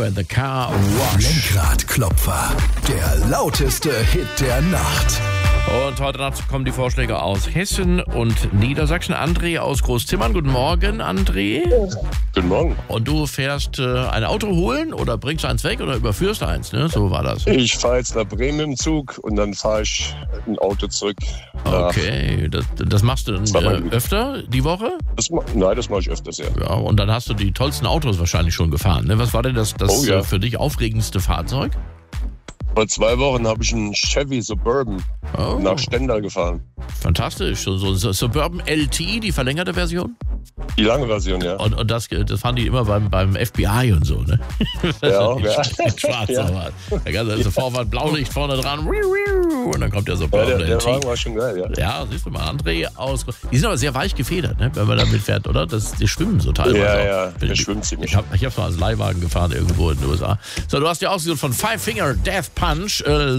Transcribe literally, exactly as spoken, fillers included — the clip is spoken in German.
and the Car Wash. Lenkradklopfer, der lauteste Hit der Nacht. Und heute Nacht kommen die Vorschläge aus Hessen und Niedersachsen. André aus Großzimmern. Guten Morgen, André. Guten Morgen. Und du fährst äh, ein Auto holen oder bringst eins weg oder überführst eins, ne? So war das. Ich fahre jetzt nach Bremen im Zug und dann fahre ich ein Auto zurück. Okay, das, das machst du dann äh, öfter die Woche? Das, nein, das mache ich öfters, ja. Ja, und dann hast du die tollsten Autos wahrscheinlich schon gefahren, ne? Was war denn das, das Oh, ja. äh, für dich aufregendste Fahrzeug? Vor zwei Wochen habe ich einen Chevy Suburban Oh. nach Stendal gefahren. Fantastisch. So, so, so Suburban L T, die verlängerte Version? Die lange Version, ja. Und, und das, das fahren die immer beim, beim F B I und so, ne? Ja, in, ja. in schwarz, Ja. aber da ganze ja. Vorfahrt, Blaulicht vorne dran. Und dann kommt der Ja, Suburban der, der L T. Wagen war schon geil, ja. Ja, siehst du mal, André aus. Die sind aber sehr weich gefedert, ne, wenn man damit fährt, oder? Das, die schwimmen so teilweise. Ja, auch. ja, der ich, schwimmt ziemlich. Ich habe ich hab mal als Leihwagen gefahren irgendwo in den U S A. So, du hast ja ausgesucht von Five Finger Death Punch. Äh,